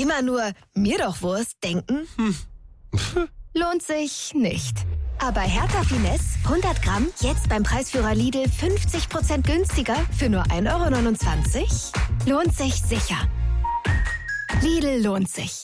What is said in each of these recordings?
immer nur mir doch Wurst denken? Lohnt sich nicht. Aber Hertha Finesse 100 Gramm jetzt beim Preisführer Lidl 50% günstiger für nur 1,29 €? Lohnt sich sicher. Lidl lohnt sich.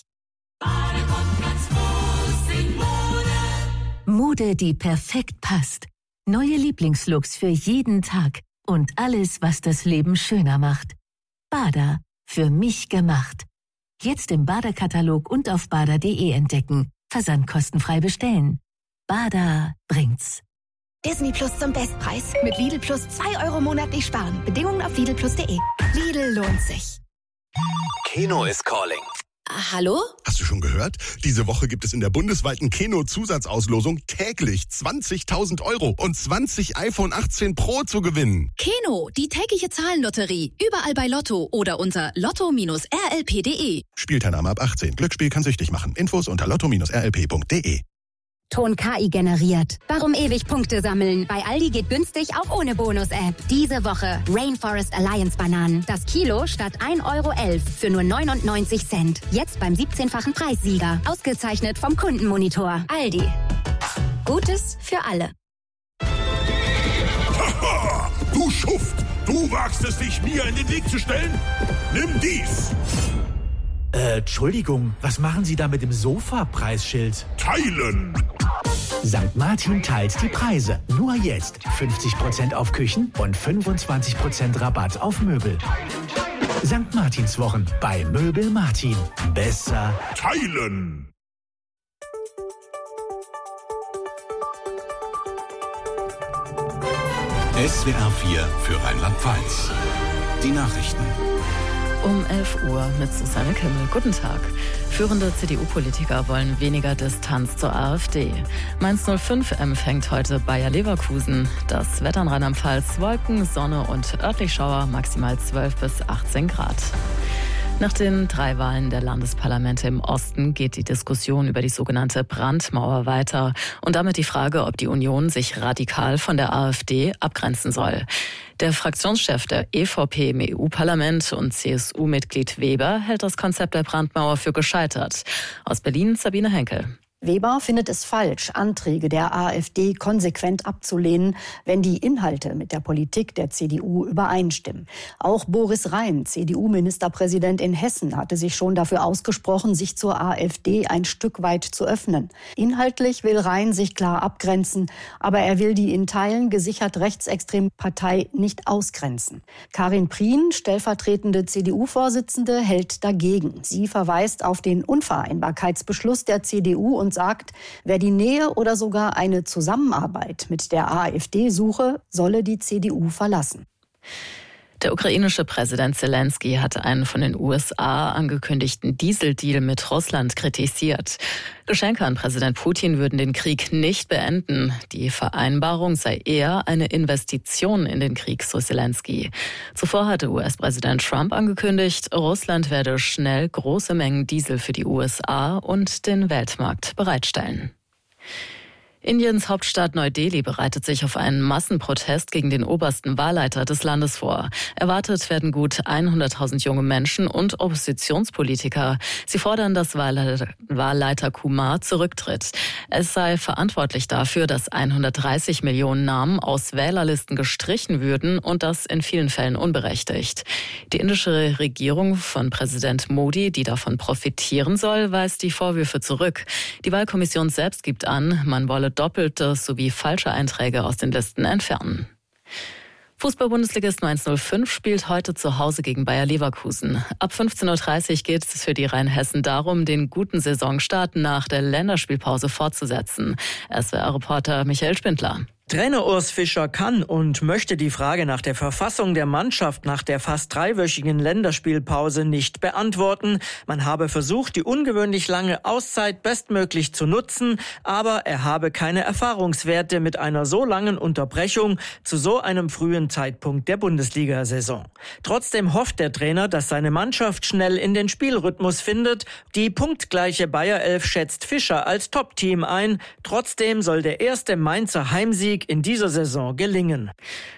Mode, die perfekt passt. Neue Lieblingslooks für jeden Tag. Und alles, was das Leben schöner macht. Bada, für mich gemacht. Jetzt im Bada-Katalog und auf bada.de entdecken. Versand kostenfrei bestellen. Bada bringt's. Disney Plus zum Bestpreis. Mit Lidl Plus 2 € monatlich sparen. Bedingungen auf lidlplus.de. Lidl lohnt sich. Keno is calling. Hallo? Hast du schon gehört? Diese Woche gibt es in der bundesweiten Keno-Zusatzauslosung täglich 20.000 € und 20 iPhone 18 Pro zu gewinnen. Keno, die tägliche Zahlenlotterie. Überall bei Lotto oder unter lotto-rlp.de. Spielteilnahme ab 18. Glücksspiel kann süchtig machen. Infos unter lotto-rlp.de. Ton KI generiert. Warum ewig Punkte sammeln? Bei Aldi geht günstig auch ohne Bonus-App. Diese Woche Rainforest Alliance Bananen. Das Kilo statt 1,11 € für nur 99 Cent. Jetzt beim 17-fachen Preissieger. Ausgezeichnet vom Kundenmonitor. Aldi. Gutes für alle. Haha, du Schuft! Du wagst es, dich mir in den Weg zu stellen? Nimm dies! Entschuldigung, was machen Sie da mit dem Sofa-Preisschild? Teilen! St. Martin teilt die Preise. Nur jetzt 50% auf Küchen und 25% Rabatt auf Möbel. St. Martins Wochen bei Möbel Martin. Besser teilen! SWR 4 für Rheinland-Pfalz. Die Nachrichten. Um 11 Uhr mit Susanne Kimmel. Guten Tag. Führende CDU-Politiker wollen weniger Distanz zur AfD. Mainz 05 empfängt heute Bayer Leverkusen. Das Wetter in Rheinland-Pfalz: Wolken, Sonne und örtlich Schauer, maximal 12 bis 18 Grad. Nach den 3 Wahlen der Landesparlamente im Osten geht die Diskussion über die sogenannte Brandmauer weiter und damit die Frage, ob die Union sich radikal von der AfD abgrenzen soll. Der Fraktionschef der EVP im EU-Parlament und CSU-Mitglied Weber hält das Konzept der Brandmauer für gescheitert. Aus Berlin Sabine Henkel. Weber findet es falsch, Anträge der AfD konsequent abzulehnen, wenn die Inhalte mit der Politik der CDU übereinstimmen. Auch Boris Rhein, CDU-Ministerpräsident in Hessen, hatte sich schon dafür ausgesprochen, sich zur AfD ein Stück weit zu öffnen. Inhaltlich will Rhein sich klar abgrenzen, aber er will die in Teilen gesichert rechtsextreme Partei nicht ausgrenzen. Karin Prien, stellvertretende CDU-Vorsitzende, hält dagegen. Sie verweist auf den Unvereinbarkeitsbeschluss der CDU und sagt, wer die Nähe oder sogar eine Zusammenarbeit mit der AfD suche, solle die CDU verlassen. Der ukrainische Präsident Zelensky hat einen von den USA angekündigten Dieseldeal mit Russland kritisiert. Geschenke an Präsident Putin würden den Krieg nicht beenden. Die Vereinbarung sei eher eine Investition in den Krieg, so Zelensky. Zuvor hatte US-Präsident Trump angekündigt, Russland werde schnell große Mengen Diesel für die USA und den Weltmarkt bereitstellen. Indiens Hauptstadt Neu-Delhi bereitet sich auf einen Massenprotest gegen den obersten Wahlleiter des Landes vor. Erwartet werden gut 100.000 junge Menschen und Oppositionspolitiker. Sie fordern, dass Wahlleiter Kumar zurücktritt. Es sei verantwortlich dafür, dass 130 Millionen Namen aus Wählerlisten gestrichen würden und das in vielen Fällen unberechtigt. Die indische Regierung von Präsident Modi, die davon profitieren soll, weist die Vorwürfe zurück. Die Wahlkommission selbst gibt an, man wolle doppelte sowie falsche Einträge aus den Listen entfernen. Fußball-Bundesligist Mainz 05 spielt heute zu Hause gegen Bayer Leverkusen. Ab 15:30 Uhr geht es für die Rheinhessen darum, den guten Saisonstart nach der Länderspielpause fortzusetzen. SWR-Reporter Michael Spindler. Trainer Urs Fischer kann und möchte die Frage nach der Verfassung der Mannschaft nach der fast 3-wöchigen Länderspielpause nicht beantworten. Man habe versucht, die ungewöhnlich lange Auszeit bestmöglich zu nutzen, aber er habe keine Erfahrungswerte mit einer so langen Unterbrechung zu so einem frühen Zeitpunkt der Bundesliga-Saison. Trotzdem hofft der Trainer, dass seine Mannschaft schnell in den Spielrhythmus findet. Die punktgleiche Bayer 11 schätzt Fischer als Top-Team ein. Trotzdem soll der erste Mainzer Heimsieg in dieser Saison gelingen.